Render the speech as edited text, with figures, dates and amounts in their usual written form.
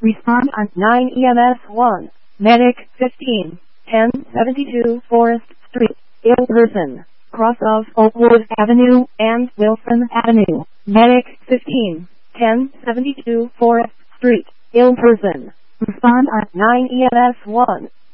Respond on 9 EMS 1. Medic 15, 1072 Forest Street, ill person, cross of Oakwood Avenue and Wilson Avenue. Medic 15, 1072 Forest Street, ill person. Respond on 9 EMS 1.